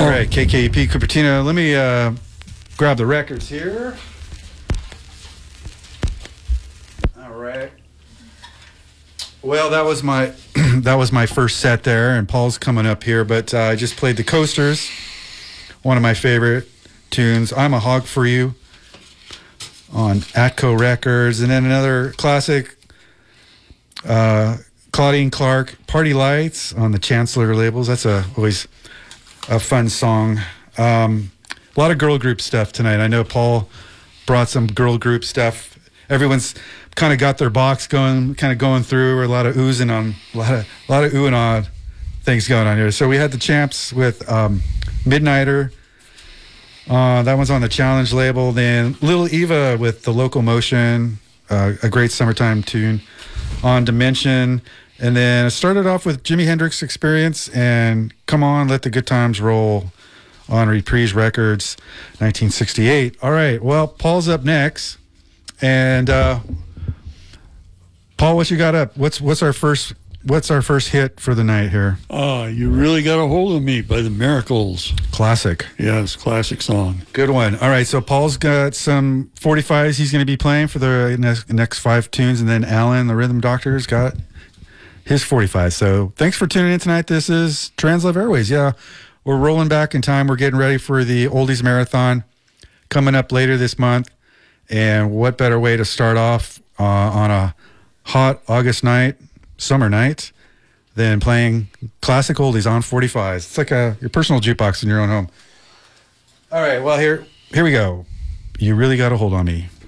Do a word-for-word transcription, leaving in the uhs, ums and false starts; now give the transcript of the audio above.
All right, K K E P Cupertino. Let me uh, grab the records here. All right. Well, that was my that was my first set there, and Paul's coming up here. But uh, I just played the Coasters, one of my favorite tunes. I'm a Hog for You on Atco Records, and then another classic. Uh, Claudine Clark, Party Lights on the Chancellor labels. That's a always a fun song. Um, a lot of girl group stuff tonight. I know Paul brought some girl group stuff. Everyone's kind of got their box going, kind of going through, or a lot of oozing on, a lot of, a lot of ooh and ah things going on here. So we had the Champs with um, Midnighter. Uh, that one's on the Challenge label. Then Little Eva with the Locomotion, uh, a great summertime tune on Dimension. And then I started off with Jimi Hendrix Experience and Come On, Let the Good Times Roll on Reprise Records, nineteen sixty-eight. All right, well, Paul's up next. And uh, Paul, what you got up? What's what's our first what's our first hit for the night here? Ah, You Really Got a Hold of Me by the Miracles. Classic. Yes, classic song. Good one. All right, so Paul's got some forty-fives he's going to be playing for the next, next five tunes, and then Alan, the Rhythm Doctor's got his forty-five. So thanks for tuning in tonight. This is Translove Airways. Yeah, we're rolling back in time. We're getting ready for the Oldies Marathon coming up later this month. And what better way to start off uh, on a hot August night, summer night, than playing classic oldies on forty-fives. It's like a your personal jukebox in your own home. All right, well, here, here we go. You Really Got a Hold on Me.